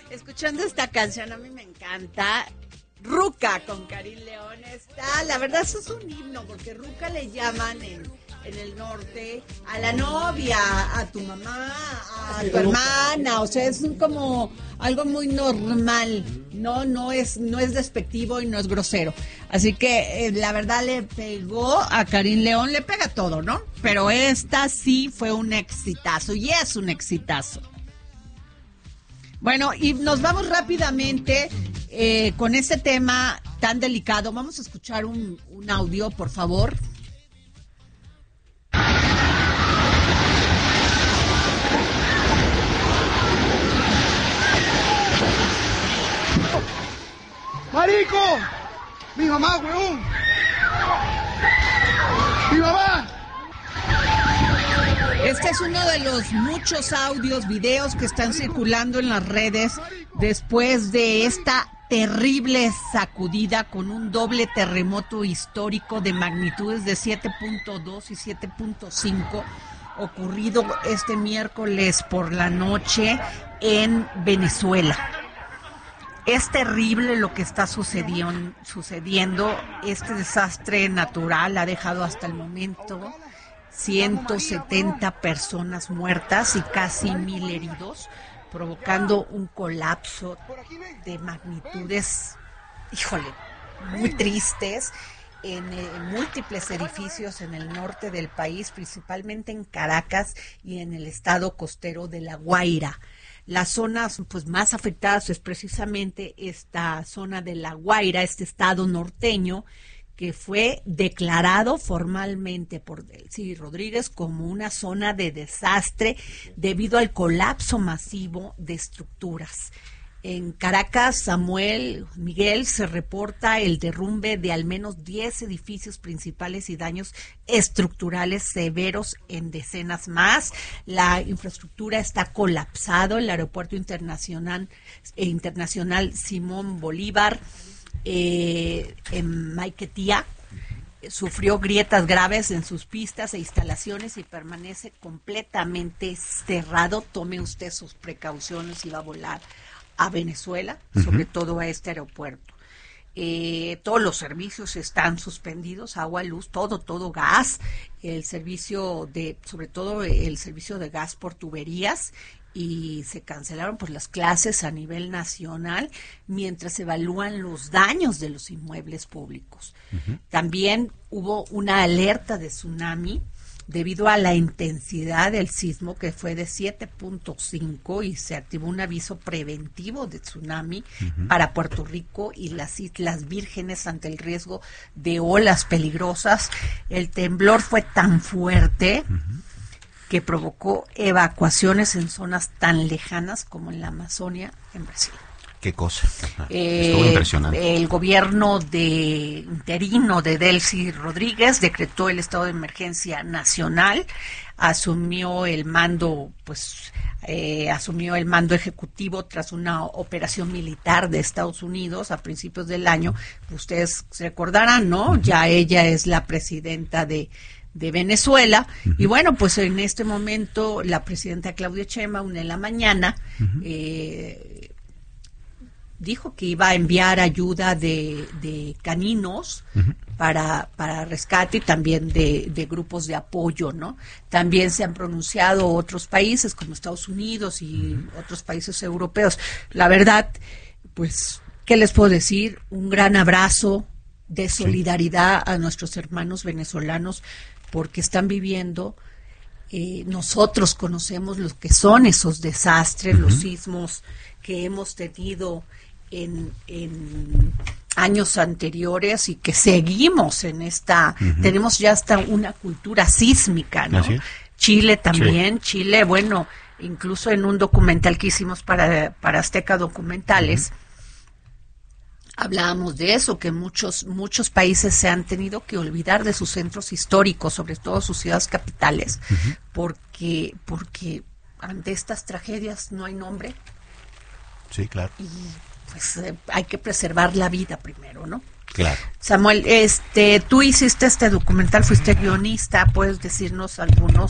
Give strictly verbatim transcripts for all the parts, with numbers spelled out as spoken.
Escuchando esta canción, a mí me encanta. Ruca con Karin León está, la verdad eso es un himno, porque Ruca le llaman en, en el norte a la novia, a tu mamá, a tu hermana, o sea, es un como algo muy normal, no, no es, no es despectivo y no es grosero. Así que eh, la verdad le pegó a Karin León, le pega todo, ¿no? Pero esta sí fue un exitazo y es un exitazo. Bueno, y nos vamos rápidamente eh, con este tema tan delicado. Vamos a escuchar un, un audio, por favor. ¡Marico! ¡Mi mamá, huevón! ¡Mi mamá! Este es uno de los muchos audios, videos que están circulando en las redes después de esta terrible sacudida con un doble terremoto histórico de magnitudes de siete punto dos y siete punto cinco ocurrido este miércoles por la noche en Venezuela. Es terrible lo que está sucediendo, sucediendo. Este desastre natural ha dejado hasta el momento ciento setenta personas muertas y casi mil heridos, provocando un colapso de magnitudes, híjole, muy tristes en eh, múltiples edificios en el norte del país, principalmente en Caracas y en el estado costero de La Guaira. Las zonas pues más afectadas es precisamente esta zona de La Guaira, este estado norteño, que fue declarado formalmente por Delcy Rodríguez como una zona de desastre debido al colapso masivo de estructuras. En Caracas, Samuel Miguel, se reporta el derrumbe de al menos diez edificios principales y daños estructurales severos en decenas más. La infraestructura está colapsado. El aeropuerto internacional, eh, internacional Simón Bolívar, Eh, en Maiquetía, sufrió grietas graves en sus pistas e instalaciones y permanece completamente cerrado. Tome usted sus precauciones si va a volar a Venezuela, uh-huh. sobre todo a este aeropuerto. Eh, todos los servicios están suspendidos, agua, luz, todo, todo gas, el servicio de, sobre todo el servicio de gas por tuberías, y se cancelaron pues las clases a nivel nacional mientras se evalúan los daños de los inmuebles públicos. Uh-huh. También hubo una alerta de tsunami debido a la intensidad del sismo, que fue de siete punto cinco, y se activó un aviso preventivo de tsunami uh-huh. para Puerto Rico y las Islas Vírgenes ante el riesgo de olas peligrosas. El temblor fue tan fuerte uh-huh. que provocó evacuaciones en zonas tan lejanas como en la Amazonia, en Brasil. ¿Qué cosa? Eh, Estuvo impresionante. El gobierno de interino de Delcy Rodríguez decretó el estado de emergencia nacional, asumió el mando, pues, eh, asumió el mando ejecutivo tras una operación militar de Estados Unidos a principios del año. Ustedes se recordarán, ¿no? Uh-huh. Ya ella es la presidenta de de Venezuela, uh-huh. y bueno, pues en este momento la presidenta Claudia Sheinbaum en la mañana uh-huh. eh, dijo que iba a enviar ayuda de, de caninos uh-huh. para, para rescate y también de, de grupos de apoyo, ¿no? También se han pronunciado otros países como Estados Unidos y uh-huh. otros países europeos. La verdad, pues, ¿qué les puedo decir? Un gran abrazo de solidaridad sí. a nuestros hermanos venezolanos, porque están viviendo, eh, nosotros conocemos lo que son esos desastres, uh-huh. los sismos que hemos tenido en, en años anteriores y que seguimos en esta, uh-huh. tenemos ya hasta una cultura sísmica, ¿no? ¿Así? Chile también, sí. Chile, bueno, incluso en un documental que hicimos para, para Azteca Documentales, uh-huh. hablábamos de eso, que muchos muchos países se han tenido que olvidar de sus centros históricos, sobre todo sus ciudades capitales, uh-huh. porque porque ante estas tragedias no hay nombre. Sí, claro. Y pues eh, hay que preservar la vida primero, ¿no? Claro. Samuel, este, tú hiciste este documental, fuiste guionista, ¿puedes decirnos algunos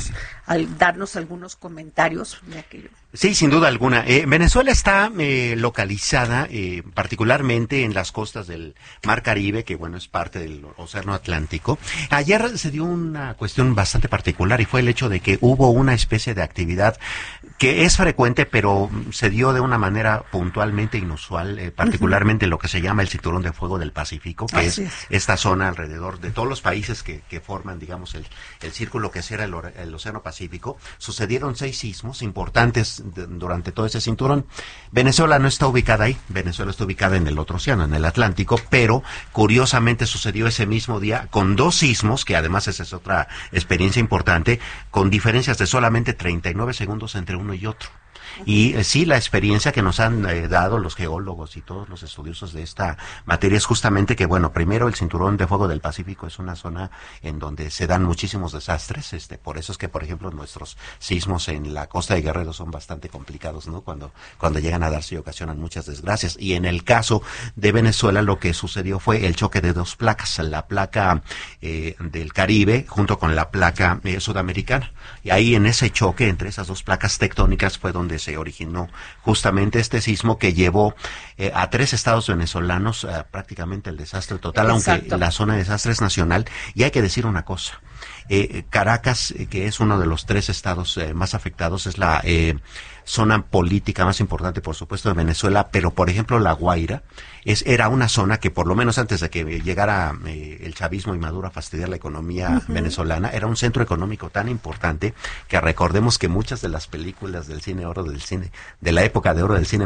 al darnos algunos comentarios de aquello. Sí, sin duda alguna. Eh, Venezuela está eh, localizada eh, particularmente en las costas del Mar Caribe, que bueno, es parte del Océano Atlántico. Ayer se dio una cuestión bastante particular y fue el hecho de que hubo una especie de actividad que es frecuente, pero se dio de una manera puntualmente inusual, eh, particularmente uh-huh. lo que se llama el Cinturón de Fuego del Pacífico, que es, es esta zona alrededor de todos los países que, que forman, digamos, el, el círculo que cierra el, el Océano Pacífico. Sucedieron seis sismos importantes de, durante todo ese cinturón. Venezuela no está ubicada ahí, Venezuela está ubicada en el otro océano, en el Atlántico, pero curiosamente sucedió ese mismo día con dos sismos, que además esa es otra experiencia importante, con diferencias de solamente treinta y nueve segundos entre uno y otro. Y eh, sí, la experiencia que nos han eh, dado los geólogos y todos los estudiosos de esta materia es justamente que, bueno, primero el Cinturón de Fuego del Pacífico es una zona en donde se dan muchísimos desastres, este, por eso es que, por ejemplo, nuestros sismos en la costa de Guerrero son bastante complicados, ¿no? Cuando, cuando llegan a darse y ocasionan muchas desgracias. Y en el caso de Venezuela lo que sucedió fue el choque de dos placas, la placa eh, del Caribe junto con la placa eh, sudamericana. Y ahí en ese choque entre esas dos placas tectónicas fue donde se originó justamente este sismo que llevó eh, a tres estados venezolanos a prácticamente el desastre total. Exacto. Aunque la zona de desastre es nacional. Y hay que decir una cosa, eh, Caracas, eh, que es uno de los tres estados eh, más afectados, es la eh, zona política más importante, por supuesto, de Venezuela, pero por ejemplo La Guaira es era una zona que por lo menos antes de que llegara eh, el chavismo y Maduro a fastidiar la economía uh-huh. venezolana, era un centro económico tan importante que recordemos que muchas de las películas del cine oro del cine de la época de oro del cine